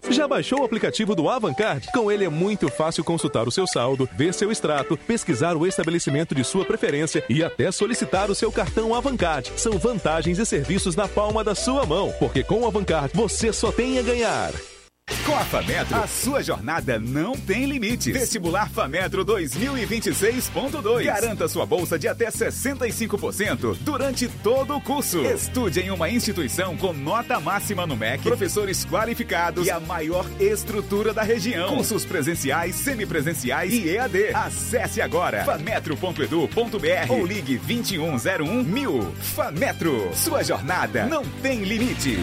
Já baixou o aplicativo do Avantcard? Com ele é muito fácil consultar o seu saldo, ver seu extrato, pesquisar o estabelecimento de sua preferência e até solicitar o seu cartão Avantcard. São vantagens e serviços na palma da sua mão, porque com o Avantcard você só tem a ganhar. Com a Fametro, a sua jornada não tem limite. Vestibular Fametro 2026.2. Garanta sua bolsa de até 65% durante todo o curso. Estude em uma instituição com nota máxima no MEC, professores qualificados e a maior estrutura da região. Cursos presenciais, semipresenciais e EAD. Acesse agora fametro.edu.br ou ligue 2101.000. Fametro, sua jornada não tem limites.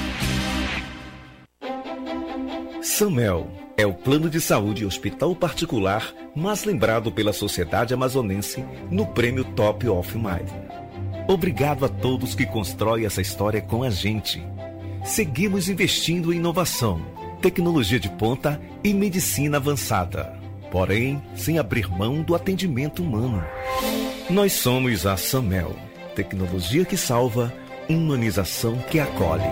Samel é o plano de saúde hospital particular mais lembrado pela sociedade amazonense no prêmio Top of Mind. Obrigado a todos que constroem essa história com a gente. Seguimos investindo em inovação, tecnologia de ponta e medicina avançada, porém sem abrir mão do atendimento humano. Nós somos a Samel, tecnologia que salva, humanização que acolhe.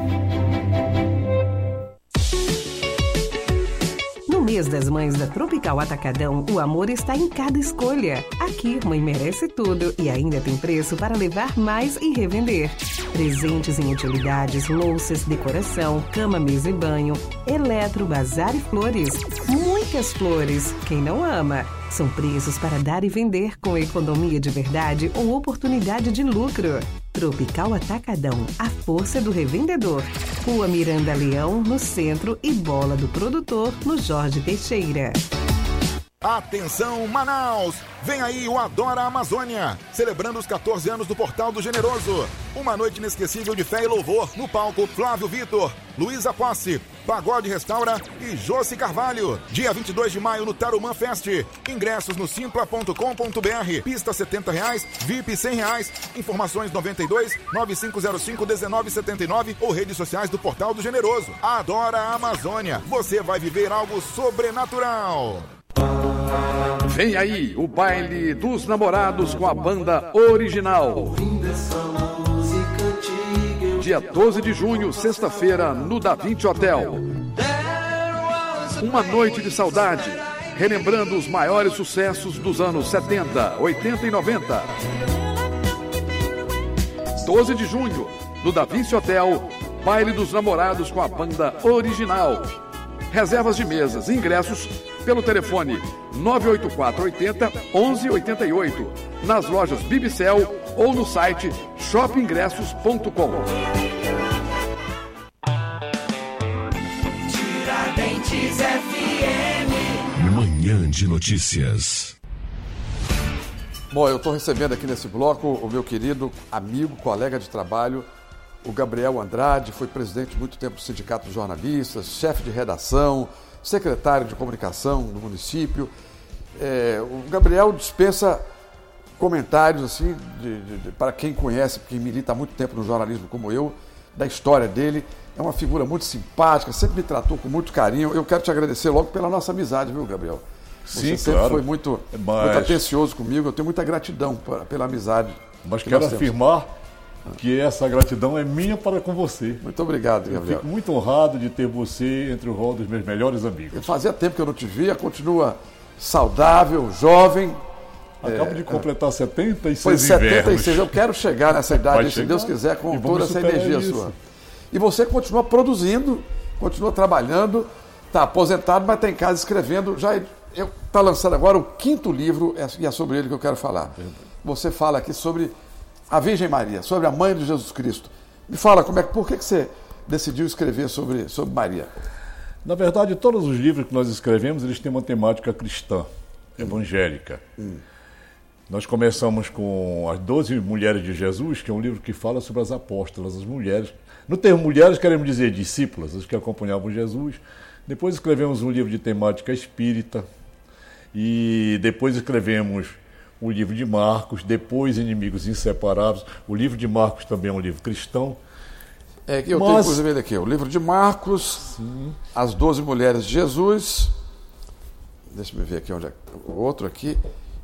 No mês das mães da Tropical Atacadão, o amor está em cada escolha. Aqui, mãe merece tudo e ainda tem preço para levar mais e revender. Presentes em utilidades, louças, decoração, cama, mesa e banho, eletro, bazar e flores. Muitas flores. Quem não ama? São preços para dar e vender com economia de verdade ou oportunidade de lucro. Tropical Atacadão, a força do revendedor. Rua Miranda Leão, no centro, e Bola do Produtor, no Jorge Teixeira. Atenção, Manaus! Vem aí o Adora Amazônia, celebrando os 14 anos do Portal do Generoso. Uma noite inesquecível de fé e louvor. No palco, Flávio Vitor, Luísa Posse, Pagode Restaura e Josi Carvalho. Dia 22 de maio no Tarumã Fest. Ingressos no simpla.com.br. Pista R$70, VIP R$100. Informações 92 9505 1979 ou redes sociais do Portal do Generoso. Adora Amazônia. Você vai viver algo sobrenatural. Vem aí o baile dos namorados com a banda original. Dia 12 de junho, sexta-feira, no Da Vinci Hotel. Uma noite de saudade, relembrando os maiores sucessos dos anos 70, 80 e 90. 12 de junho, no Da Vinci Hotel, baile dos namorados com a banda original. Reservas de mesas e ingressos pelo telefone 984 80 1188, nas lojas Bibicel ou no site shopingressos.com. Tiradentes FM. Manhã de notícias. Bom, eu estou recebendo aqui nesse bloco o meu querido amigo, colega de trabalho, o Gabriel Andrade. Foi presidente muito tempo do Sindicato dos Jornalistas, chefe de redação, secretário de comunicação do município. O Gabriel dispensa comentários assim, para quem conhece, quem milita há muito tempo no jornalismo como eu, da história dele. É uma figura muito simpática, sempre me tratou com muito carinho. Eu quero te agradecer logo pela nossa amizade, viu, Gabriel? Sim, você sempre claro. foi muito atencioso comigo. Eu tenho muita gratidão pela amizade. Mas quero afirmar que essa gratidão é minha para com você. Muito obrigado, Gabriel. Eu fico muito honrado de ter você entre o rol dos meus melhores amigos. Fazia tempo que eu não te via, continua saudável, jovem. Acabo de completar 76 Foi 76, invernos. eu quero chegar nessa idade, se Deus quiser, com toda essa energia sua. E você continua produzindo, continua trabalhando, está aposentado, mas está em casa escrevendo. Está lançando agora o 5º livro, e é sobre ele que eu quero falar. Você fala aqui sobre a Virgem Maria, sobre a mãe de Jesus Cristo. Me fala, por que você decidiu escrever sobre Maria? Na verdade, todos os livros que nós escrevemos, eles têm uma temática cristã, evangélica. Nós começamos com as 12 Mulheres de Jesus, que é um livro que fala sobre as apóstolas, as mulheres. No termo mulheres, queremos dizer discípulas, as que acompanhavam Jesus. Depois escrevemos um livro de temática espírita. E depois escrevemos o livro de Marcos, depois Inimigos Inseparáveis. O livro de Marcos também é um livro cristão. Eu tenho inclusive ele aqui, o livro de Marcos, sim. As 12 Mulheres de Jesus. Deixa eu ver aqui onde é o outro aqui.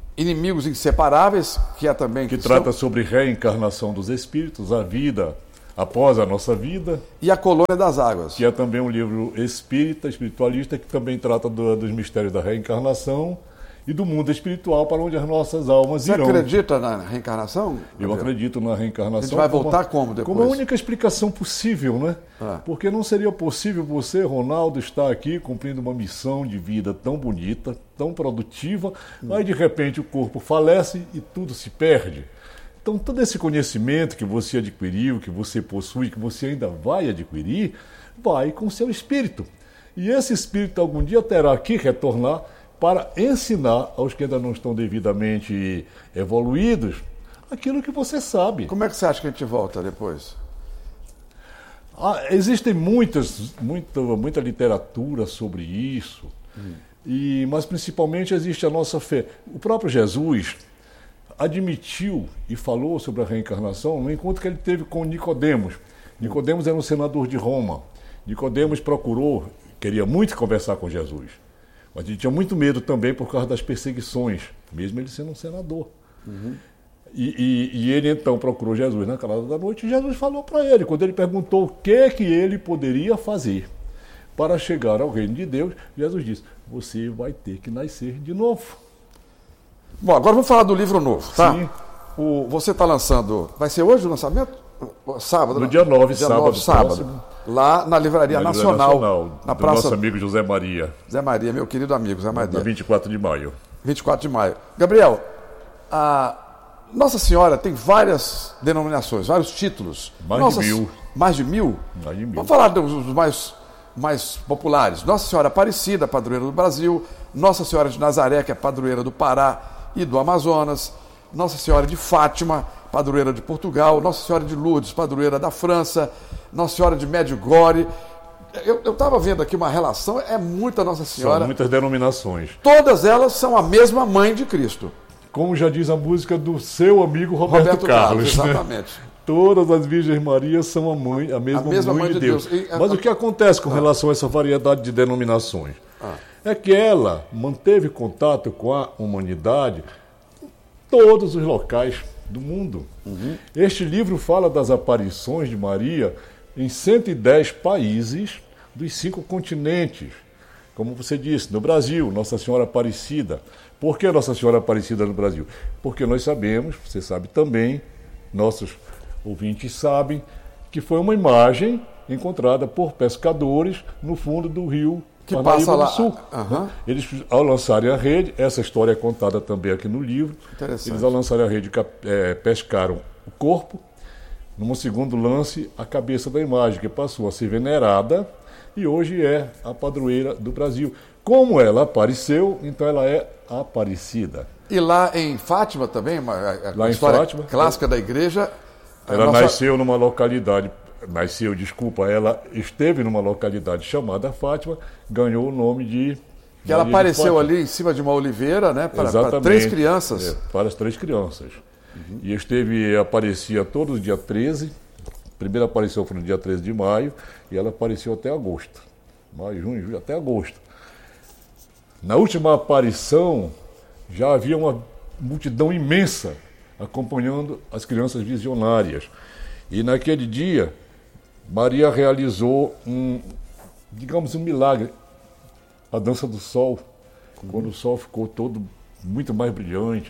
Inimigos Inseparáveis, que é também que cristão. Trata sobre reencarnação dos espíritos, a vida Após a Nossa Vida. E A Colônia das Águas. Que é também um livro espiritualista, que também trata dos mistérios da reencarnação e do mundo espiritual para onde as nossas almas irão. Você acredita na reencarnação? Eu acredito na reencarnação. A gente vai voltar como depois? Como a única explicação possível, né? Porque não seria possível você, Ronaldo, estar aqui cumprindo uma missão de vida tão bonita, tão produtiva, aí de repente o corpo falece e tudo se perde. Então, todo esse conhecimento que você adquiriu, que você possui, que você ainda vai adquirir, vai com o seu espírito. E esse espírito algum dia terá que retornar para ensinar aos que ainda não estão devidamente evoluídos aquilo que você sabe. Como é que você acha que a gente volta depois? Existem muita literatura sobre isso, mas principalmente existe a nossa fé. O próprio Jesus admitiu e falou sobre a reencarnação no encontro que ele teve com Nicodemos. Nicodemos era um senador de Roma. Nicodemos queria muito conversar com Jesus, mas ele tinha muito medo também por causa das perseguições, mesmo ele sendo um senador. E ele então procurou Jesus na calada da noite, e Jesus falou para ele, quando ele perguntou o que ele poderia fazer para chegar ao reino de Deus, Jesus disse: você vai ter que nascer de novo. Bom, agora vamos falar do livro novo, tá? Sim. Você está lançando, vai ser hoje o lançamento? Sábado? No dia 9, sábado. Lá na Livraria Nacional, na praça do nosso amigo José Maria. Zé Maria, meu querido amigo Zé Maria. Na 24 de maio. 24 de maio. Gabriel, a Nossa Senhora tem várias denominações, vários títulos. Mais de 1000. Mais de 1000? Mais de 1000. Vamos falar dos mais populares. Nossa Senhora Aparecida, padroeira do Brasil. Nossa Senhora de Nazaré, que é padroeira do Pará e do Amazonas. Nossa Senhora de Fátima, padroeira de Portugal. Nossa Senhora de Lourdes, padroeira da França. Nossa Senhora de Medjugorje. Eu estava vendo aqui uma relação, é muita Nossa Senhora. São muitas denominações. Todas elas são a mesma mãe de Cristo. Como já diz a música do seu amigo Roberto Carlos. Exatamente. Né? Todas as Virgens Marias são a mesma mãe de Deus. Mas o que acontece com relação a essa variedade de denominações? É que ela manteve contato com a humanidade em todos os locais do mundo. Este livro fala das aparições de Maria em 110 países dos 5 continentes. Como você disse, no Brasil, Nossa Senhora Aparecida. Por que Nossa Senhora Aparecida no Brasil? Porque nós sabemos, você sabe também, nossos ouvintes sabem, que foi uma imagem encontrada por pescadores no fundo do rio que passa lá do Sul. Eles, ao lançarem a rede, essa história é contada também aqui no livro, eles ao lançarem a rede pescaram o corpo, num segundo lance, a cabeça da imagem, que passou a ser venerada e hoje é a padroeira do Brasil. Como ela apareceu, então ela é Aparecida. E lá em Fátima também, lá história em Fátima, clássica da igreja. Ela nasceu numa localidade, ela esteve numa localidade chamada Fátima, ganhou o nome de... Que ela apareceu ali em cima de uma oliveira, né? Para 3 crianças. Para as 3 crianças. E aparecia todo dia 13, a primeira aparição foi no dia 13 de maio, e ela apareceu até agosto. Maio, junho, julho, até agosto. Na última aparição, já havia uma multidão imensa acompanhando as crianças visionárias. E naquele dia, Maria realizou um milagre, a dança do sol, quando o sol ficou todo muito mais brilhante.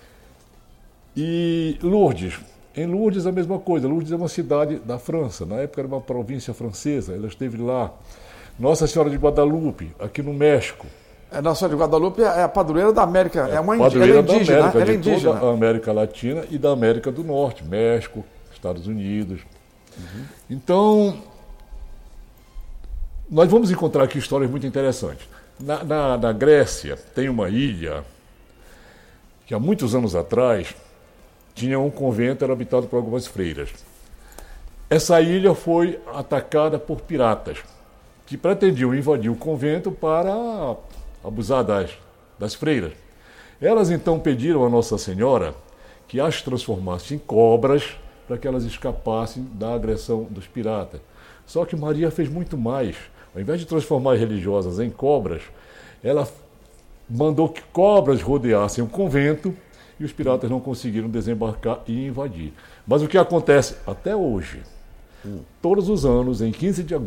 E Lourdes, em Lourdes a mesma coisa. Lourdes é uma cidade da França, na época era uma província francesa, ela esteve lá. Nossa Senhora de Guadalupe, aqui no México. Nossa Senhora de Guadalupe é a padroeira da América, ela é indígena, ela é indígena. Toda a América Latina e da América do Norte, México, Estados Unidos. Então, nós vamos encontrar aqui histórias muito interessantes. Na Grécia tem uma ilha que há muitos anos atrás tinha um convento, era habitado por algumas freiras. Essa ilha foi atacada por piratas que pretendiam invadir o convento para abusar das freiras. Elas então pediram a Nossa Senhora que as transformasse em cobras para que elas escapassem da agressão dos piratas. Só que Maria fez muito mais. Ao invés de transformar as religiosas em cobras, ela mandou que cobras rodeassem o convento e os piratas não conseguiram desembarcar e invadir. Mas o que acontece até hoje Todos os anos, em 15 de agosto,